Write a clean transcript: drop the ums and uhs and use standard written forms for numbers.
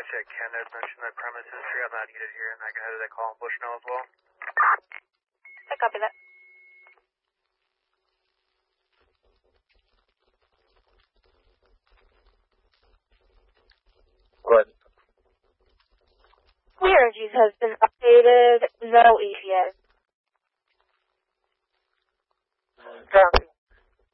check. Ken had mentioned that premise history. I'm not needed here, and I can have that call and push now as well. I copy that. Good. Clearages has been updated. No ETA. Copy.